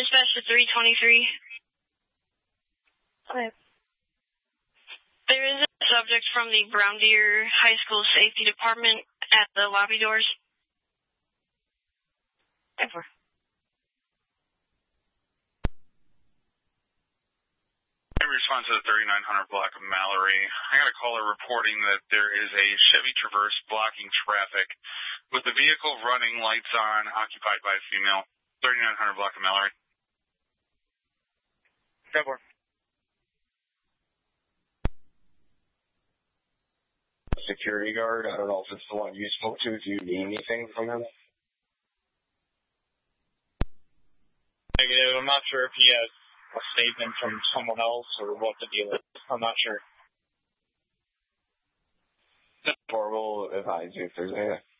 Dispatch to 323. Okay. There is a subject from the Brown Deer High School Safety Department at the lobby doors. Ever. In response to the 3900 block of Mallory, I got a caller reporting that there is a Chevy Traverse blocking traffic with the vehicle running lights on, occupied by a female. 3900 block of Mallory. Ever. Security guard, I don't know if it's the one you spoke to. Do you need anything from him? Negative. I'm not sure if he has a statement from someone else or what the deal is. I'm not sure. Or we'll advise you if there's anything.